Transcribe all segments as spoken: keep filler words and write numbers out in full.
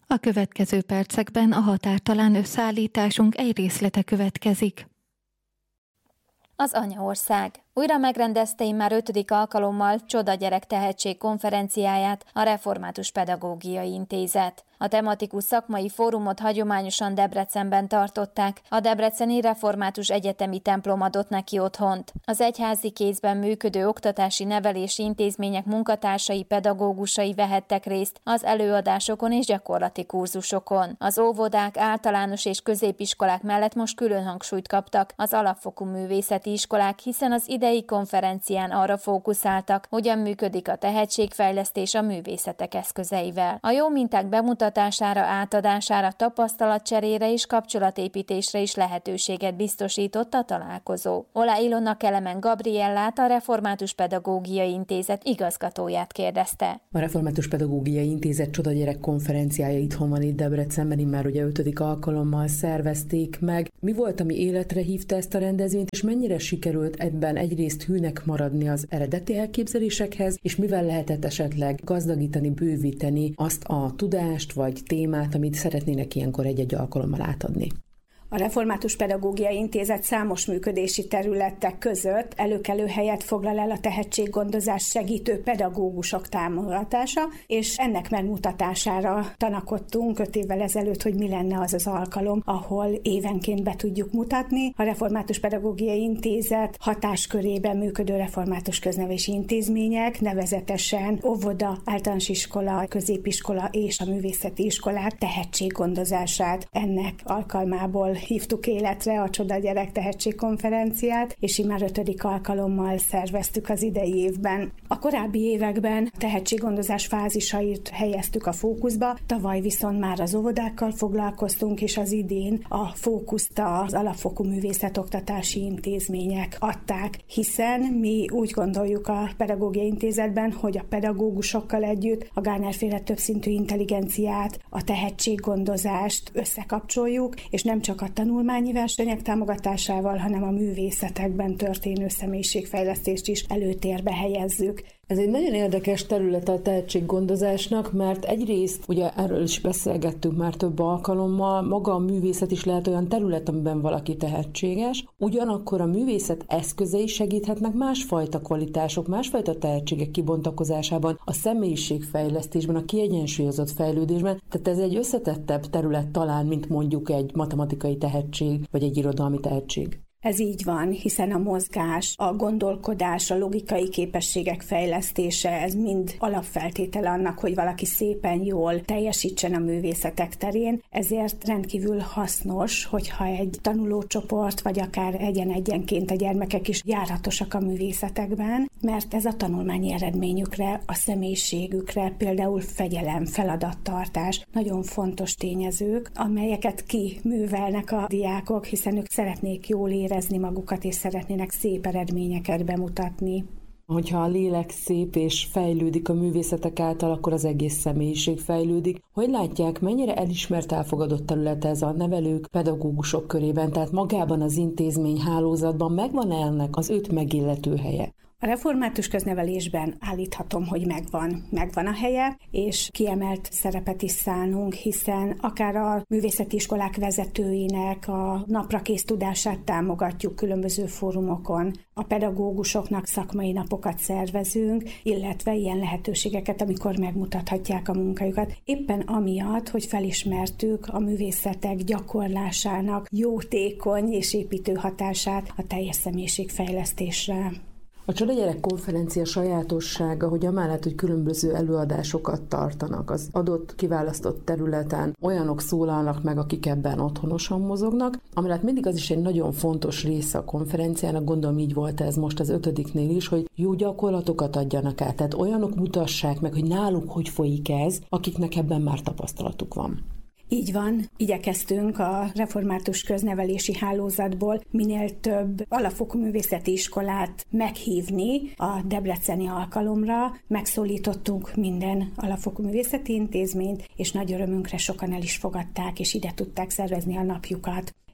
A következő percekben a határtalan összeállításunk egy részlete következik. Az Anyaország újra megrendezte immár ötödik alkalommal Csoda Gyerek Tehetség konferenciáját a Református Pedagógiai Intézet. A tematikus szakmai fórumot hagyományosan Debrecenben tartották, a Debreceni Református Egyetemi Templom adott neki otthont. Az egyházi kézben működő oktatási nevelési intézmények munkatársai, pedagógusai vehettek részt az előadásokon és gyakorlati kurzusokon. Az óvodák, általános és középiskolák mellett most külön hangsúlyt kaptak az alapfokú művészeti iskolák, hiszen az idei konferencián arra fókuszáltak, hogyan működik a tehetségfejlesztés a művészetek eszközeivel. A jó minták bemutatására, átadására, tapasztalatcserére és kapcsolatépítésre is lehetőséget biztosított a találkozó. Olá Ilona Kelemen Gabriellát, a Református Pedagógiai Intézet igazgatóját kérdezte. A Református Pedagógiai Intézet Csoda Gyerek konferenciája itthon van itt Debrecenben, immár ugye ötödik alkalommal szervezték meg. Mi volt, ami életre hívta ezt a rendezvényt, és mennyire sikerült ebben egyrészt hűnek maradni az eredeti elképzelésekhez, és mivel lehetett esetleg gazdagítani, bővíteni azt a tudást vagy témát, amit szeretnének ilyenkor egy-egy alkalommal átadni? A Református Pedagógiai Intézet számos működési területek között előkelő helyet foglal el a tehetséggondozás segítő pedagógusok támogatása, és ennek megmutatására tanakodtunk öt évvel ezelőtt, hogy mi lenne az az alkalom, ahol évenként be tudjuk mutatni. A Református Pedagógiai Intézet hatáskörében működő református köznevelési intézmények, nevezetesen óvoda, általános iskola, középiskola és a művészeti iskolák tehetséggondozását ennek alkalmából hívtuk életre a Csoda Gyerek Tehetségkonferenciát, és immár ötödik alkalommal szerveztük az idei évben. A korábbi években tehetséggondozás fázisait helyeztük a fókuszba, tavaly viszont már az óvodákkal foglalkoztunk, és az idén a fókuszt az alapfokú művészetoktatási intézmények adták, hiszen mi úgy gondoljuk a Pedagógiai Intézetben, hogy a pedagógusokkal együtt a Gardner-féle többszintű intelligenciát, a tehetséggondozást összekapcsoljuk, és nem csak a tanulmányi versenyek támogatásával, hanem a művészetekben történő személyiségfejlesztést is előtérbe helyezzük. Ez egy nagyon érdekes terület a tehetséggondozásnak, mert egyrészt, ugye erről is beszélgettünk már több alkalommal, maga a művészet is lehet olyan terület, amiben valaki tehetséges, ugyanakkor a művészet eszközei segíthetnek másfajta kvalitások, másfajta tehetségek kibontakozásában, a személyiségfejlesztésben, a kiegyensúlyozott fejlődésben, tehát ez egy összetettebb terület talán, mint mondjuk egy matematikai tehetség, vagy egy irodalmi tehetség. Ez így van, hiszen a mozgás, a gondolkodás, a logikai képességek fejlesztése, ez mind alapfeltétele annak, hogy valaki szépen jól teljesítsen a művészetek terén, ezért rendkívül hasznos, hogyha egy tanulócsoport, vagy akár egyen-egyenként a gyermekek is járatosak a művészetekben, mert ez a tanulmányi eredményükre, a személyiségükre, például fegyelem, feladattartás, nagyon fontos tényezők, amelyeket kiművelnek a diákok, hiszen ők szeretnék jól érezni magukat, és szeretnének szép eredményeket bemutatni. Hogyha a lélek szép és fejlődik a művészetek által, akkor az egész személyiség fejlődik. Hogy látják, mennyire elismert, elfogadott terület ez a nevelők, pedagógusok körében, tehát magában az intézmény hálózatban megvan ennek az őt megillető helye? A református köznevelésben állíthatom, hogy megvan, megvan a helye, és kiemelt szerepet is szánunk, hiszen akár a művészeti iskolák vezetőinek a naprakész tudását támogatjuk különböző fórumokon, a pedagógusoknak szakmai napokat szervezünk, illetve ilyen lehetőségeket, amikor megmutathatják a munkájukat. Éppen amiatt, hogy felismertük a művészetek gyakorlásának jótékony és építő hatását a teljes személyiségfejlesztésre. A Csoda Gyerek konferencia sajátossága, hogy amellett, hogy különböző előadásokat tartanak az adott kiválasztott területen, olyanok szólalnak meg, akik ebben otthonosan mozognak, amellett mindig az is egy nagyon fontos része a konferenciának, gondolom így volt ez most az ötödiknél is, hogy jó gyakorlatokat adjanak át, tehát olyanok mutassák meg, hogy náluk hogy folyik ez, akiknek ebben már tapasztalatuk van. Így van, igyekeztünk a református köznevelési hálózatból minél több alapfokú művészeti iskolát meghívni a debreceni alkalomra. Megszólítottunk minden alapfokú művészeti intézményt, és nagy örömünkre sokan el is fogadták, és ide tudták szervezni a napjukat.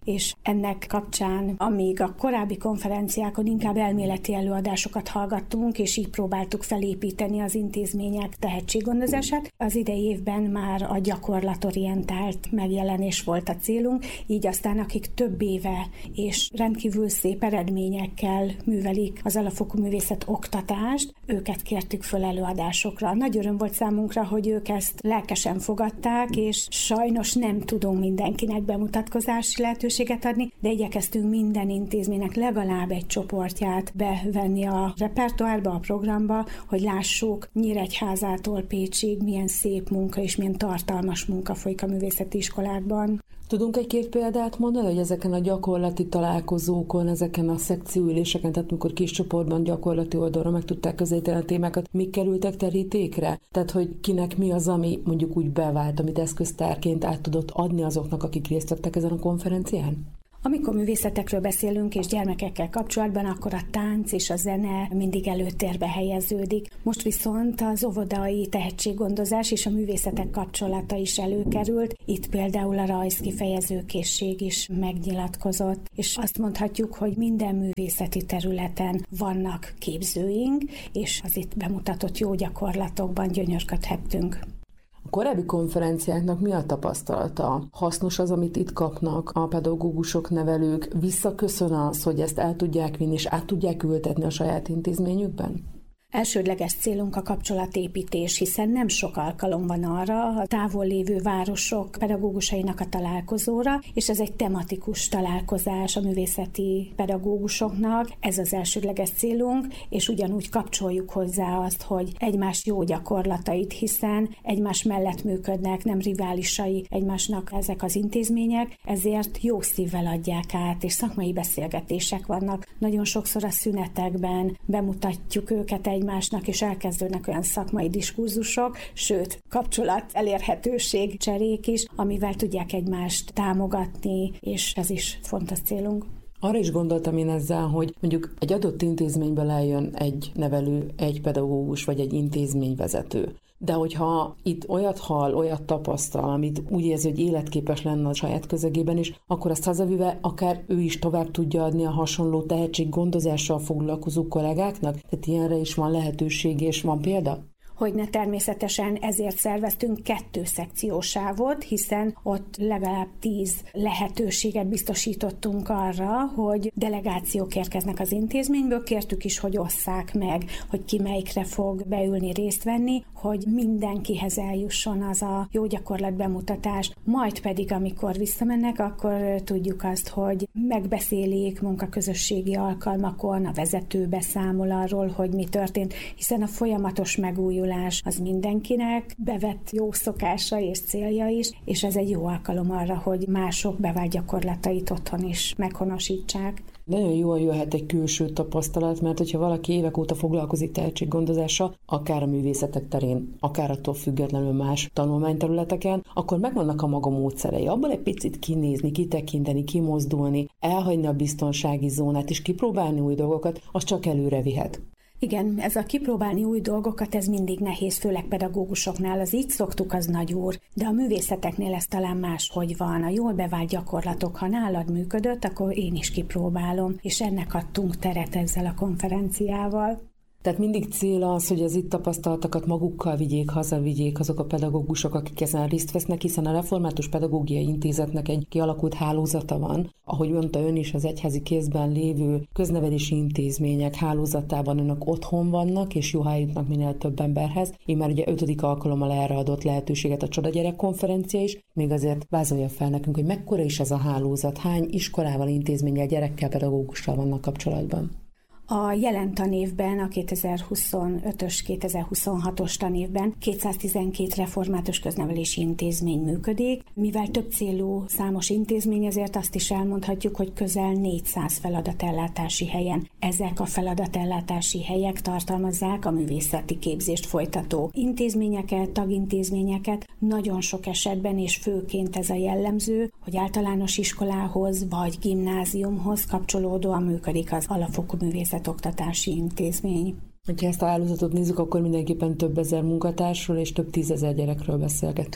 és ennek kapcsán, amíg a korábbi konferenciákon inkább elméleti előadásokat hallgattunk, és így próbáltuk felépíteni az intézmények tehetséggondozását, az idei évben már a gyakorlatorientált megjelenés volt a célunk, így aztán akik több éve és rendkívül szép eredményekkel művelik az alapfokú művészet oktatást, őket kértük föl előadásokra. Nagy öröm volt számunkra, hogy ők ezt lelkesen fogadták, és sajnos nem tudunk mindenkinek bemutatkozási lehetőséget adni, de igyekeztünk minden intézménynek legalább egy csoportját bevenni a repertoárba, a programba, hogy lássuk Nyíregyházától Pécsig milyen szép munka és milyen tartalmas munka folyik a művészeti iskolákban. Tudunk egy-két példát mondani, hogy ezeken a gyakorlati találkozókon, ezeken a szekcióüléseken, tehát amikor kis csoportban gyakorlati oldalra meg tudták közelíteni a témákat, mik kerültek terítékre? Tehát, hogy kinek mi az, ami mondjuk úgy bevált, amit eszköztárként át tudott adni azoknak, akik részt vettek ezen a konferencián? Amikor művészetekről beszélünk és gyermekekkel kapcsolatban, akkor a tánc és a zene mindig előtérbe helyeződik. Most viszont az óvodai tehetséggondozás és a művészetek kapcsolata is előkerült. Itt például a rajzkifejezőkészség is megnyilatkozott, és azt mondhatjuk, hogy minden művészeti területen vannak képzőink, és az itt bemutatott jó gyakorlatokban gyönyörködhettünk. A korábbi konferenciáknak mi a tapasztalata? Hasznos az, amit itt kapnak a pedagógusok, nevelők? Visszaköszön az, hogy ezt el tudják vinni, és át tudják ültetni a saját intézményükben? Elsődleges célunk a kapcsolatépítés, hiszen nem sok alkalom van arra a távol lévő városok pedagógusainak a találkozóra, és ez egy tematikus találkozás a művészeti pedagógusoknak, ez az elsődleges célunk, és ugyanúgy kapcsoljuk hozzá azt, hogy egymás jó gyakorlatait, hiszen egymás mellett működnek, nem riválisai egymásnak ezek az intézmények, ezért jó szívvel adják át, és szakmai beszélgetések vannak. Nagyon sokszor a szünetekben bemutatjuk őket egymásnak, és elkezdődnek olyan szakmai diskurzusok, sőt, kapcsolat, elérhetőség, cserék is, amivel tudják egymást támogatni, és ez is fontos célunk. Arra is gondoltam én ezzel, hogy mondjuk egy adott intézményből eljön egy nevelő, egy pedagógus vagy egy intézményvezető. De hogyha itt olyat hall, olyat tapasztal, amit úgy érzi, hogy életképes lenne a saját közegében is, akkor azt hazavive akár ő is tovább tudja adni a hasonló tehetséggondozással foglalkozó kollégáknak? Tehát ilyenre is van lehetőség és van példa? Hogyne, természetesen ezért szerveztünk kettő szekciósávot, hiszen ott legalább tíz lehetőséget biztosítottunk arra, hogy delegációk érkeznek az intézményből, kértük is, hogy osszák meg, hogy ki melyikre fog beülni, részt venni, hogy mindenkihez eljusson az a jó gyakorlat bemutatás, majd pedig, amikor visszamennek, akkor tudjuk azt, hogy megbeszélik munkaközösségi alkalmakon, a vezető beszámol arról, hogy mi történt, hiszen a folyamatos megújulás az mindenkinek bevett jó szokása és célja is, és ez egy jó alkalom arra, hogy mások bevált gyakorlatait otthon is meghonosítsák. Nagyon jól jöhet egy külső tapasztalat, mert hogyha valaki évek óta foglalkozik tehetséggondozással, akár a művészetek terén, akár attól függetlenül más tanulmányterületeken, akkor megvannak a maga módszerei. Abban egy picit kinézni, kitekinteni, kimozdulni, elhagyni a biztonsági zónát és kipróbálni új dolgokat, az csak előre vihet. Igen, ez a kipróbálni új dolgokat, ez mindig nehéz, főleg pedagógusoknál, az így szoktuk, az nagy úr, de a művészeteknél ez talán máshogy van. A jól bevált gyakorlatok, ha nálad működött, akkor én is kipróbálom, és ennek adtunk teret ezzel a konferenciával. Tehát mindig cél az, hogy az itt tapasztaltakat magukkal vigyék, hazavigyék azok a pedagógusok, akik ezen részt vesznek, hiszen a Református Pedagógiai Intézetnek egy kialakult hálózata van. Ahogy mondta ön is, az egyházi kézben lévő köznevelési intézmények hálózatában önök otthon vannak, és jó jutnak minél több emberhez. Én már ugye ötödik alkalommal erre adott lehetőséget a Csoda Gyerek konferencia is, még azért vázolja fel nekünk, hogy mekkora is ez a hálózat, hány iskolával, intézménnyel, gyerekkel, pedagógussal vannak kapcsolatban. A jelen tanévben, a kétezer-huszonötös kétezer-huszonhatos tanévben kétszáztizenkét református köznevelési intézmény működik. Mivel több célú számos intézmény, ezért azt is elmondhatjuk, hogy közel négyszáz feladatellátási helyen. Ezek a feladatellátási helyek tartalmazzák a művészeti képzést folytató intézményeket, tagintézményeket. Nagyon sok esetben, és főként ez a jellemző, hogy általános iskolához vagy gimnáziumhoz kapcsolódóan működik az alapfokú művészet oktatási intézmény. Ha ezt a hálózatot nézzük, akkor mindenképpen több ezer munkatársról és több tízezer gyerekről beszélgetünk.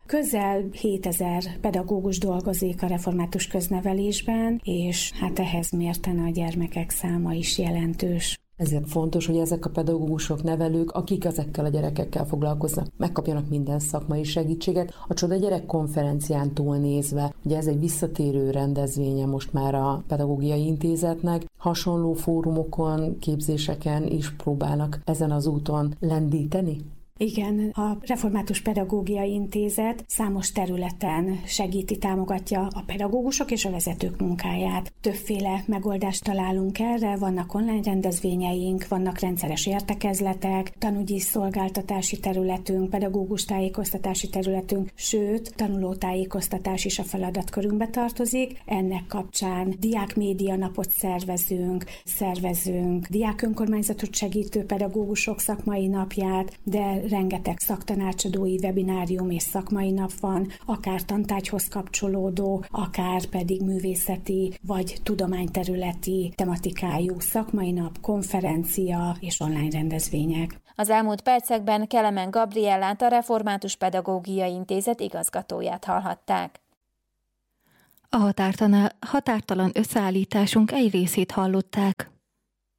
Közel hétezer pedagógus dolgozik a református köznevelésben, és hát ehhez mérten a gyermekek száma is jelentős. Ezért fontos, hogy ezek a pedagógusok, nevelők, akik ezekkel a gyerekekkel foglalkoznak, megkapjanak minden szakmai segítséget. A Csoda Gyerek konferencián túl nézve, ugye ez egy visszatérő rendezvénye most már a Pedagógiai Intézetnek, hasonló fórumokon, képzéseken is próbálnak ezen az úton lendíteni? Igen, a Református Pedagógiai Intézet számos területen segíti, támogatja a pedagógusok és a vezetők munkáját. Többféle megoldást találunk erre, vannak online rendezvényeink, vannak rendszeres értekezletek, tanúgyi szolgáltatási területünk, pedagógus tájékoztatási területünk, sőt, tanulótájékoztatás is a feladatkörünkbe tartozik. Ennek kapcsán diákmédia napot szervezünk, szervezünk diákönkormányzatot segítő pedagógusok szakmai napját, de rengeteg szaktanácsadói webinárium és szakmai nap van, akár tantárgyhoz kapcsolódó, akár pedig művészeti vagy tudományterületi tematikájú szakmai nap, konferencia és online rendezvények. Az elmúlt percekben Kelemen Gabriellát, a Református Pedagógiai Intézet igazgatóját hallhatták. A határtalan összeállításunk egy részét hallották.